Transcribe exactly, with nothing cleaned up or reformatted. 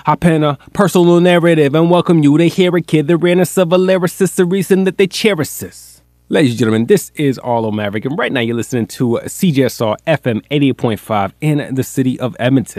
I pen a personal narrative and welcome you to hear a kid, the randomness of a lyricist, the reason that they cherish this. Ladies and gentlemen, this is Arlo Maverick, and right now you're listening to C J S R F M eighty-eight point five in the city of Edmonton.